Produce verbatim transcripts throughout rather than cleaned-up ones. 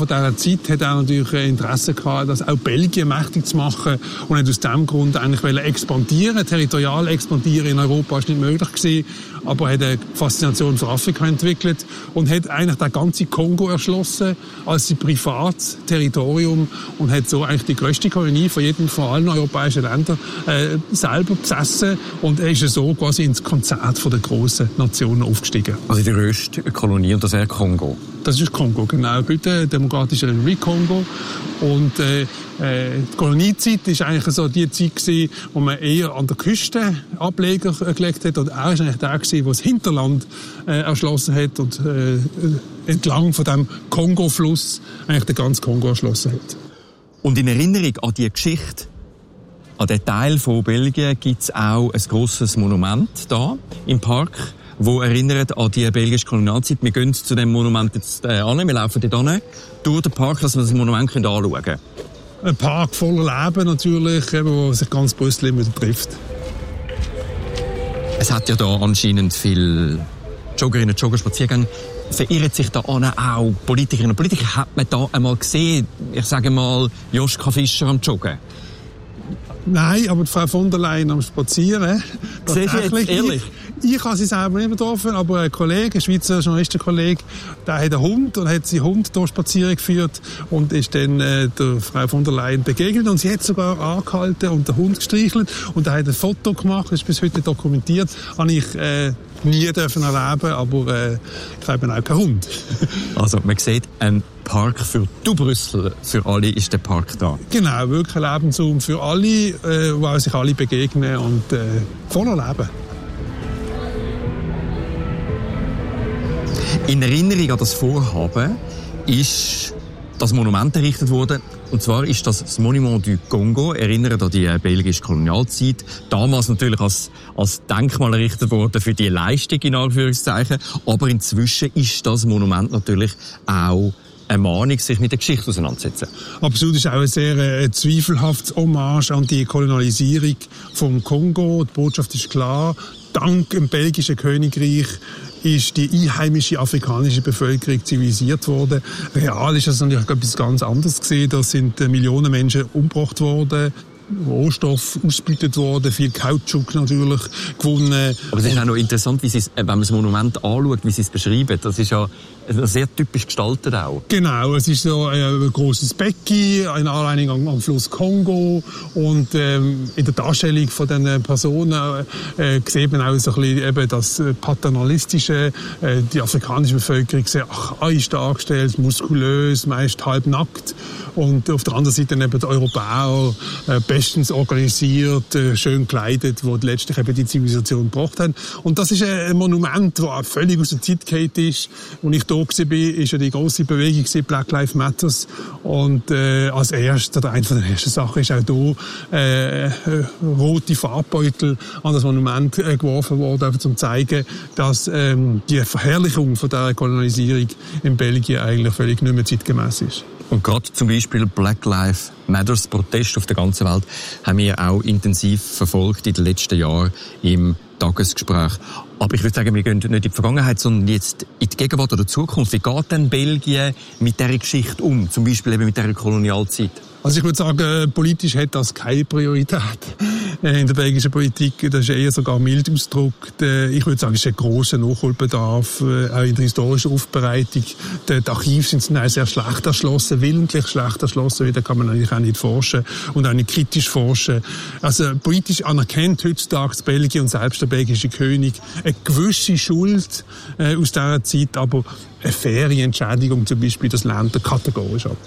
von dieser Zeit hat er natürlich Interesse gehabt, das auch Belgien mächtig zu machen und hat aus diesem Grund eigentlich expandieren, territorial expandieren in Europa ist nicht möglich gewesen, aber er hat eine Faszination für Afrika entwickelt und hat eigentlich den ganzen Kongo erschlossen als sein privates Territorium und hat so eigentlich die grösste Kolonie von jedem, von allen europäischen Ländern äh, selber besessen und er ist so quasi ins Konzert von der grossen Nationen aufgestiegen. Also die grösste Kolonie, und das wäre Kongo? Das ist Kongo, genau. Heute Demokratische Republik Kongo. Und äh, äh, die Koloniezeit ist eigentlich so die Zeit gewesen, wo man eher an der Küste Ableger gelegt hat. Und er war eigentlich der gewesen, der das Hinterland äh, erschlossen hat und äh, entlang von dem Kongo-Fluss eigentlich den ganzen Kongo erschlossen hat. Und in Erinnerung an die Geschichte, an den Teil von Belgien, gibt es auch ein grosses Monument da im Park, wo erinnert an die belgische Kolonialzeit. Wir gehen zu dem Monument jetzt äh, an, wir laufen dort hin, durch den Park, dass wir das Monument anschauen können. Ein Park voller Leben natürlich, wo sich ganz Brüssel immer trifft. Es hat ja da anscheinend viele Joggerinnen und Jogger, Spaziergänge. Verirren sich da auch Politikerinnen und Politiker? Hat man da einmal gesehen, ich sage mal, Joschka Fischer am Joggen? Nein, aber die Frau von der Leyen am Spazieren. Siehst du jetzt ehrlich? Ich, ich habe sie selber nicht getroffen, aber ein Kollege, ein Schweizer Journalistenkollege, der hat einen Hund und hat seinen Hund hier spazieren geführt und ist dann äh, der Frau von der Leyen begegnet und sie hat sogar angehalten und den Hund gestreichelt und er hat ein Foto gemacht, das ist bis heute dokumentiert, habe ich äh, nie dürfen erleben, aber äh, ich habe auch keinen Hund. Also man sieht, ein Park für du Brüssel, für alle ist der Park da. Genau, wirklich ein Lebensraum für alle, äh, wo sich alle begegnen und äh, voller Leben. In Erinnerung an das Vorhaben ist das Monument errichtet worden. Und zwar ist das das Monument du Congo, erinnert an die belgische Kolonialzeit. Damals natürlich als, als Denkmal errichtet worden für die Leistung, in Anführungszeichen. Aber inzwischen ist das Monument natürlich auch eine Mahnung, sich mit der Geschichte auseinandersetzen. Absolut, ist auch ein sehr äh, zweifelhaftes Hommage an die Kolonialisierung vom Kongo. Die Botschaft ist klar. Dank dem belgischen Königreich ist die einheimische afrikanische Bevölkerung zivilisiert worden. Real ist das natürlich etwas ganz anderes gesehen. Da sind Millionen Menschen umgebracht worden. Rohstoff ausgebeutet worden, viel Kautschuk natürlich gewonnen. Aber es ist auch noch interessant, wie sie es, wenn man das Monument anschaut, wie sie es beschreiben. Das ist ja sehr typisch gestaltet auch. Genau, es ist so ein grosses Becken, eine Anlehnung am Fluss Kongo und ähm, in der Darstellung von den Personen äh, sieht man auch so ein bisschen eben das Paternalistische, äh, die afrikanische Bevölkerung sehr ach, ist dargestellt, muskulös, meist halb nackt und auf der anderen Seite eben die Europäer äh, bestens organisiert, äh, schön gekleidet, die letztlich eben die Zivilisation gebracht haben. Und das ist ein Monument, das völlig aus der Zeit gefallen ist. Und ich da war, ist ja die grosse Bewegung Black Lives Matter. Und äh, als erstes, oder eine der ersten Sachen, ist auch hier äh, äh, rote Farbbeutel an das Monument äh, geworfen worden, um zu zeigen, dass ähm, die Verherrlichung von der Kolonialisierung in Belgien eigentlich völlig nicht mehr zeitgemäß ist. Und gerade zum Beispiel Black Lives Matters Protest auf der ganzen Welt haben wir auch intensiv verfolgt in den letzten Jahren im Tagesgespräch. Aber ich würde sagen, wir gehen nicht in die Vergangenheit, sondern jetzt in die Gegenwart oder Zukunft. Wie geht denn Belgien mit dieser Geschichte um? Zum Beispiel eben mit dieser Kolonialzeit? Also ich würde sagen, politisch hat das keine Priorität in der belgischen Politik. Das ist eher sogar mild ausgedrückt. Ich würde sagen, es ist ein grosser Nachholbedarf, auch in der historischen Aufbereitung. Die Archive sind sehr schlecht erschlossen, willentlich schlecht erschlossen, weil da kann man eigentlich auch nicht forschen und auch nicht kritisch forschen. Also politisch anerkennt heutzutage das Belgien und selbst der belgische König eine gewisse Schuld äh, aus dieser Zeit, aber eine faire Entschädigung zum Beispiel, das lehnt er kategorisch ab.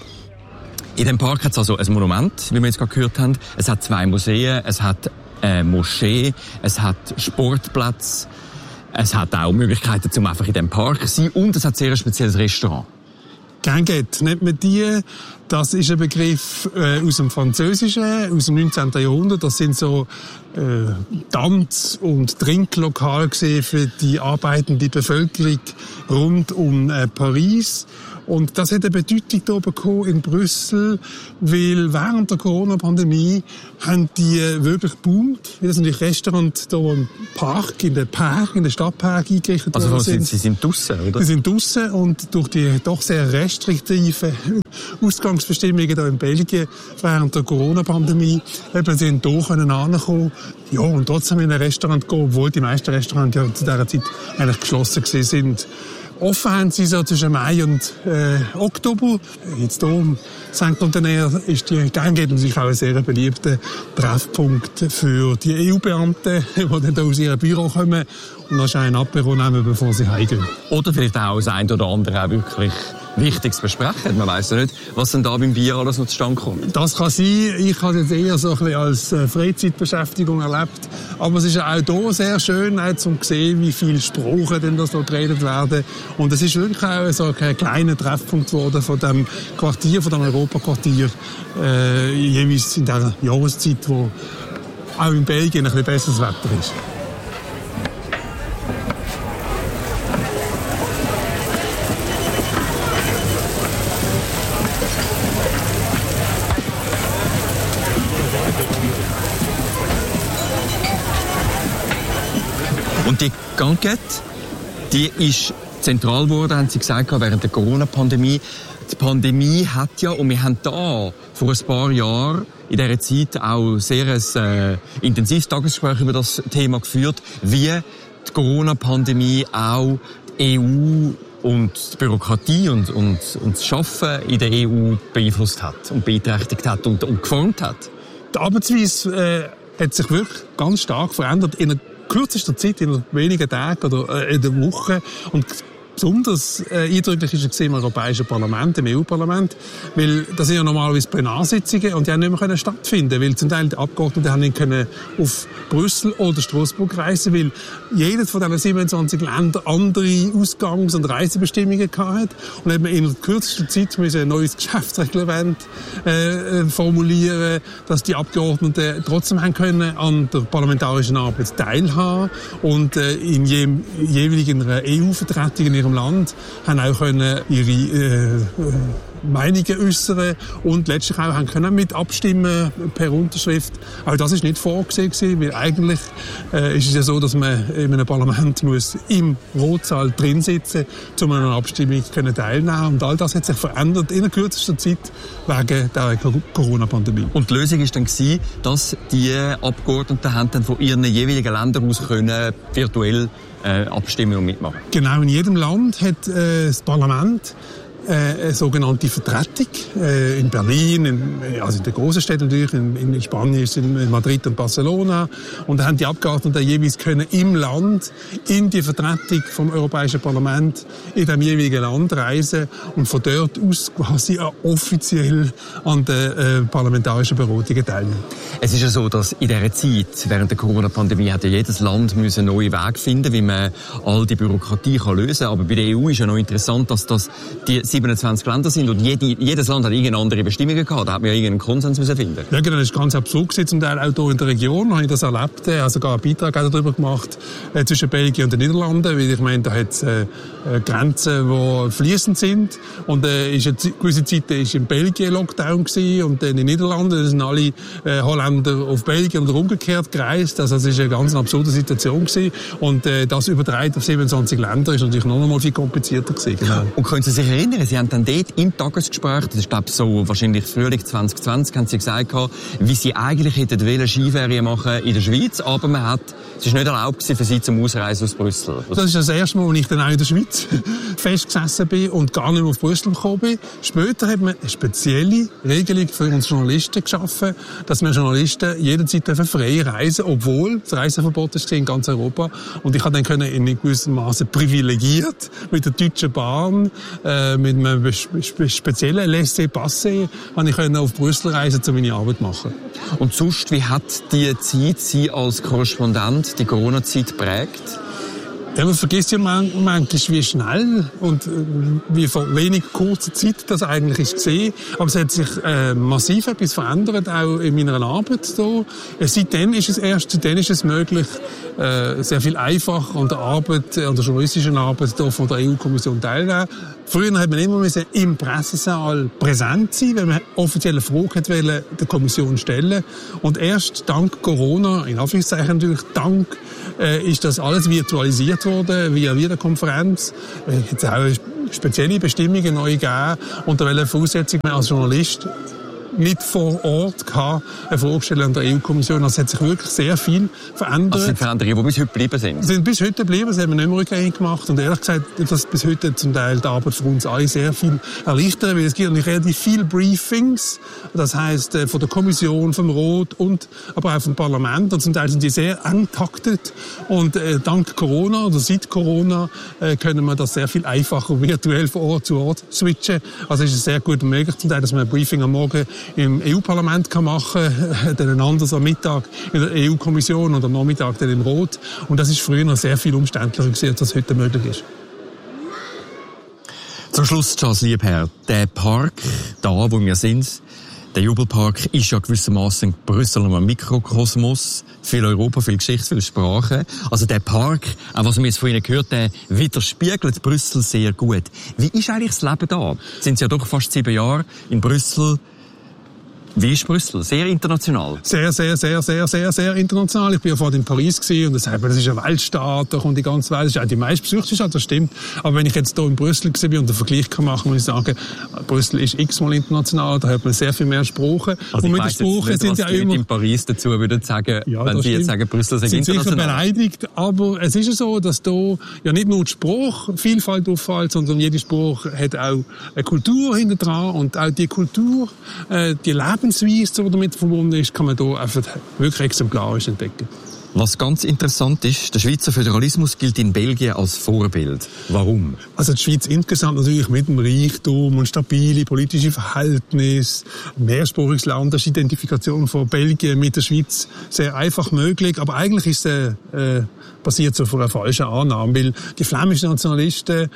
In dem Park hat es also ein Monument, wie wir jetzt gerade gehört haben. Es hat zwei Museen, es hat eine Moschee, es hat Sportplätze, es hat auch Möglichkeiten, um einfach in diesem Park zu sein und es hat sehr ein spezielles Restaurant. Ganget, nennt man die. Das ist ein Begriff äh, aus dem Französischen, aus dem neunzehnten Jahrhundert. Das sind so äh, Tanz- und Trinklokale für die arbeitende Bevölkerung rund um äh, Paris. Und das hat eine Bedeutung hier bekommen in Brüssel, weil während der Corona-Pandemie haben die wirklich geboomt. Das sind die Restaurants hier im Park, in den Park, in den Stadtpark eingerichtet worden. Also sind. Sie sind draussen, oder? Sie sind draussen und durch die doch sehr restriktiven Ausgangsbestimmungen hier in Belgien während der Corona-Pandemie eben sind hier können ankommen. Ja, und trotzdem in ein Restaurant gehen, obwohl die meisten Restaurants ja zu dieser Zeit eigentlich geschlossen gewesen sind. Offen haben sie so zwischen Mai und äh, Oktober. Jetzt hier im Sankt Contenaire ist die Gang und ist auch ein sehr beliebter Treffpunkt für die E U-Beamten, die dann hier aus ihrem Büro kommen und noch ein Apéro nehmen, bevor sie heimgehen. Oder vielleicht auch das eine oder andere auch wirklich Wichtiges besprechen. Man weiss ja nicht, was denn da beim Bier alles noch zustande kommt. Das kann sein. Ich habe es jetzt eher so ein bisschen als Freizeitbeschäftigung erlebt. Aber es ist auch hier sehr schön, auch zu sehen, wie viele Sprachen denn das noch geredet werden. Und es ist wirklich auch so ein kleiner Treffpunkt geworden von dem Quartier, von dem Europaquartier, äh, jeweils in dieser Jahreszeit, wo auch in Belgien ein bisschen besseres Wetter ist. Und die Ganquette, die ist zentral geworden, haben Sie gesagt, während der Corona-Pandemie. Die Pandemie hat ja, und wir haben da vor ein paar Jahren in dieser Zeit auch sehr ein äh, intensives Tagesgespräch über das Thema geführt, wie die Corona-Pandemie auch die E U und die Bürokratie und, und, und das Arbeiten in der E U beeinflusst hat und beeinträchtigt hat und, und geformt hat. Die Arbeitsweise äh, hat sich wirklich ganz stark verändert in kürzester Zeit, in wenigen Tagen oder äh, in der Woche. Und besonders äh, eindrücklich ist es im Europäischen Parlament, im E U-Parlament, weil das sind ja normalerweise Plenarsitzungen und die haben nicht mehr können stattfinden, weil zum Teil die Abgeordneten haben nicht können auf Brüssel oder Straßburg reisen, weil jedes von diesen siebenundzwanzig Ländern andere Ausgangs- und Reisebestimmungen hatte und haben in kürzester Zeit müssen ein neues Geschäftsreglement äh, formulieren, dass die Abgeordneten trotzdem haben können an der parlamentarischen Arbeit teilhaben und äh, in jedem jeweiligen E U-Vertretung in ihrem Land haben auch können ihre äh, Meinungen äußern und letztlich auch haben können mit abstimmen per Unterschrift. Aber das ist nicht vorgesehen gewesen, weil eigentlich äh, ist es ja so, dass man in einem Parlament muss im Rotsaal drin sitzen, um an einer Abstimmung können teilnehmen. Und all das hat sich verändert in der kürzesten Zeit wegen der Corona-Pandemie. Und die Lösung ist dann gewesen, dass die Abgeordneten haben dann von ihren jeweiligen Ländern aus können virtuell äh, abstimmen und mitmachen. Genau, in jedem Land hat äh, das Parlament eine sogenannte Vertretung äh, in Berlin, in, also in den grossen Städten natürlich, in, in Spanien ist es in Madrid und Barcelona. Und da haben die Abgeordneten jeweils können im Land in die Vertretung vom Europäischen Parlament in dem jeweiligen Land reisen und von dort aus quasi offiziell an den äh, parlamentarischen Beratungen teilnehmen. Es ist ja so, dass in dieser Zeit, während der Corona-Pandemie, hat ja jedes Land müssen neue Wege finden, wie man all die Bürokratie kann lösen kann. Aber bei der E U ist ja noch interessant, dass das die siebenundzwanzig Länder sind und jede, jedes Land hat irgendeine andere Bestimmungen gehabt. Da hat man ja irgendeinen Konsens müssen finden. Ja, genau, das ist ganz absurd gewesen. Zum Teil auch hier in der Region habe ich das erlebt. Ich habe sogar einen Beitrag darüber gemacht äh, zwischen Belgien und den Niederlanden, weil ich meine, da hat es äh, Grenzen, die fließend sind. Und äh, ist eine gewisse Zeit ist in Belgien Lockdown gewesen und dann in den Niederlanden sind alle äh, Holländer auf Belgien oder umgekehrt gereist. Also das ist eine ganz absurde Situation gewesen. Und äh, das übertreibt auf siebenundzwanzig Länder ist natürlich noch einmal viel komplizierter gewesen. Genau. Und können Sie sich erinnern, Sie haben dann dort im Tagesgespräch, das ist glaube ich so wahrscheinlich Frühling zwanzig zwanzig, haben Sie gesagt, wie Sie eigentlich hätten wollen Skiferien machen in der Schweiz, aber man hat, es ist nicht erlaubt für Sie zum Ausreisen aus Brüssel. Das ist das erste Mal, als ich dann auch in der Schweiz festgesessen bin und gar nicht mehr auf Brüssel gekommen bin. Später hat man eine spezielle Regelung für uns Journalisten geschaffen, dass wir Journalisten jederzeit frei reisen, obwohl das Reiseverbot ist in ganz Europa. Und ich konnte dann in einem gewissen Maße privilegiert mit der Deutschen Bahn, äh, mit einem speziellen Laissez-passer, habe ich auf Brüssel reisen, um meine Arbeit zu machen. Und sonst, wie hat die Zeit Sie als Korrespondent, die Corona-Zeit geprägt? Ja, man vergisst ja manchmal, wie schnell und wie vor wenig kurzer Zeit das eigentlich ist gesehen. Aber es hat sich äh, massiv etwas verändert, auch in meiner Arbeit hier. Äh, seitdem ist es erst, seitdem ist es möglich, äh, sehr viel einfacher an der Arbeit, an der journalistischen Arbeit hier von der E U-Kommission teilnehmen. Früher hat man immer müssen im Pressesaal präsent sein, wenn man offizielle Frage wollte der Kommission stellen. Und erst dank Corona, in Anführungszeichen natürlich, dank, äh, ist das alles virtualisiert worden, via Videokonferenz. Äh, jetzt auch spezielle Bestimmungen neu gegeben, unter welcher Voraussetzung man als Journalist nicht vor Ort kann, eine Frage stellen an der E U-Kommission. Also es hat sich wirklich sehr viel verändert. Das sind Veränderungen, die bis heute geblieben sind? Sie sind bis heute geblieben, sie haben nicht mehr rückgängig gemacht. Und ehrlich gesagt, dass bis heute zum Teil die Arbeit für uns alle sehr viel erleichtert, weil es gibt natürlich relativ viele Briefings, das heisst von der Kommission, vom Rat und aber auch vom Parlament. Und zum Teil sind die sehr eng taktet. Und äh, dank Corona oder seit Corona äh, können wir das sehr viel einfacher virtuell von Ort zu Ort switchen. Also ist es sehr gut möglich, zum Teil, dass man ein Briefing am Morgen im E U-Parlament kann machen, dann ein anderes am Mittag in der E U-Kommission und am Nachmittag dann im Rat. Und das ist früher noch sehr viel umständlicher gewesen, als das heute möglich ist. Zum Schluss, Charles Liebherr, der Park, da wo wir sind, der Jubelpark ist ja gewissermaßen Brüssel ein Mikrokosmos, viel Europa, viel Geschichte, viel Sprache. Also der Park, auch was wir jetzt von Ihnen gehört haben, widerspiegelt Brüssel sehr gut. Wie ist eigentlich das Leben da? Sind Sie ja doch fast sieben Jahre in Brüssel. Wie ist Brüssel? Sehr international? Sehr, sehr, sehr, sehr, sehr, sehr international. Ich bin ja vorhin in Paris gewesen und das heißt, das ist eine Weltstadt, da kommt die ganze Welt, das ist auch die meistbesuchte Stadt, das stimmt. Aber wenn ich jetzt hier in Brüssel gewesen bin und einen Vergleich kann machen, muss ich sagen, Brüssel ist x-mal international, da hat man sehr viel mehr Sprache. Also und mit den Sprachen sind ja immer in Paris dazu würden sagen, ja, wenn Sie jetzt sagen, Brüssel sei international. Sind sicher beleidigt, aber es ist ja so, dass hier ja nicht nur die Sprachvielfalt auffällt, sondern jede Sprache hat auch eine Kultur hinter dran und auch die Kultur, äh, die Lebensweise, die damit verbunden ist, kann man hier einfach wirklich exemplarisch entdecken. Was ganz interessant ist, der Schweizer Föderalismus gilt in Belgien als Vorbild. Warum? Also die Schweiz insgesamt natürlich mit dem Reichtum und stabile politische Verhältnisse, mehrsprachiges Land, das ist die Identifikation von Belgien mit der Schweiz sehr einfach möglich, aber eigentlich ist es äh, basiert so auf einer falschen Annahme, weil die flämischen Nationalisten,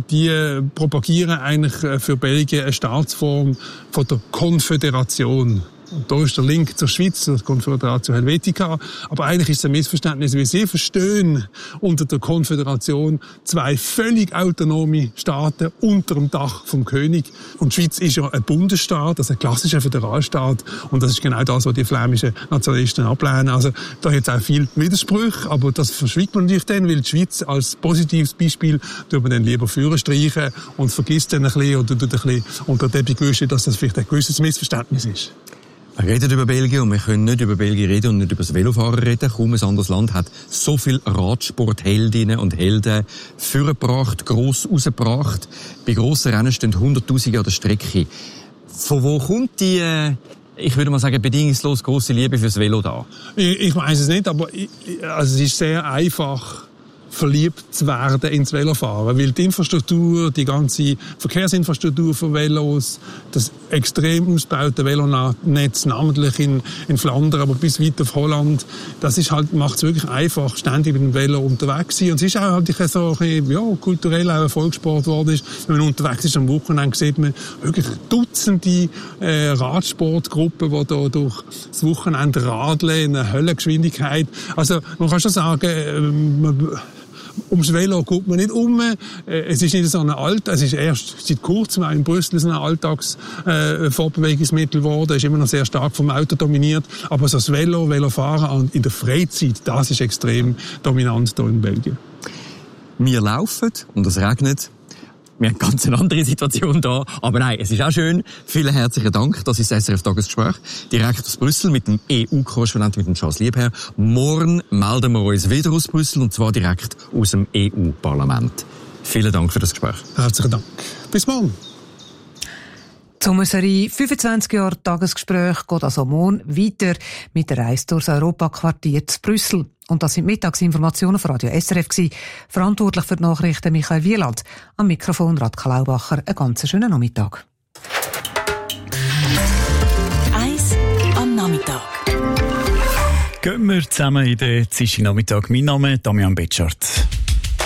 die propagieren eigentlich für Belgien eine Staatsform von der Konföderation. Und da ist der Link zur Schweiz, zur Konföderation Helvetica. Aber eigentlich ist es ein Missverständnis, wie Sie verstehen unter der Konföderation zwei völlig autonome Staaten unter dem Dach vom König. Und die Schweiz ist ja ein Bundesstaat, also ein klassischer Föderalstaat. Und das ist genau das, was die flämischen Nationalisten ablehnen. Also da hat es auch viel Widersprüche, aber das verschwiegt man natürlich dann, weil die Schweiz als positives Beispiel tut man dann lieber Führer streichen und vergisst dann ein bisschen oder tut ein bisschen unter den Teppich wischen, dass das vielleicht ein gewisses Missverständnis ist. Wir reden über Belgien und wir können nicht über Belgien reden und nicht über das Velofahren reden. Kaum ein anderes Land hat so viele Radsportheldinnen und Helden vorgebracht, gross rausgebracht. Bei grossen Rennen stehen Hunderttausende an der Strecke. Von wo kommt die, ich würde mal sagen, bedingungslos grosse Liebe fürs Velo da? Ich, ich weiss es nicht, aber ich, also es ist sehr einfach, verliebt zu werden ins Velofahren, weil die Infrastruktur, die ganze Verkehrsinfrastruktur für Velos, das extrem ausgebaute Velonetz, namentlich in, in Flandern, aber bis weit auf Holland, das ist halt, macht es wirklich einfach, ständig mit dem Velo unterwegs zu sein. Und es ist auch halt so ein bisschen, ja, kulturell auch ein Volkssport geworden ist. Wenn man unterwegs ist am Wochenende, sieht man wirklich Dutzende äh, Radsportgruppen, die da durch das Wochenende radeln in einer Höllengeschwindigkeit. Also man kann schon sagen, äh, man, ums Velo guckt man nicht um. Es ist nicht so ein Alt, es ist erst seit kurzem auch in Brüssel so ein Alltagsfortbewegungsmittel geworden. Es ist immer noch sehr stark vom Auto dominiert. Aber so das Velo, Velofahren in der Freizeit, das ist extrem dominant hier in Belgien. Wir laufen und es regnet. Wir haben ganz eine andere Situation da. Aber nein, es ist auch schön. Vielen herzlichen Dank. Das ist das S R F-Tagesgespräch. Direkt aus Brüssel mit dem E U-Korrespondenten, mit dem Charles Liebherr. Morgen melden wir uns wieder aus Brüssel und zwar direkt aus dem E U-Parlament. Vielen Dank für das Gespräch. Herzlichen Dank. Bis morgen. Die Sommerserie fünfundzwanzig Jahre Tagesgespräch geht also morgen weiter mit der Reise durchs Europaquartier zu Brüssel. Und das sind Mittagsinformationen von Radio S R F gewesen. Verantwortlich für die Nachrichten Michael Wieland. Am Mikrofon Radka Laubacher. Einen ganz schönen Nachmittag. Eins am Nachmittag. Gehen wir zusammen in den Zischi-Nachmittag. Mein Name ist Damian Betschart.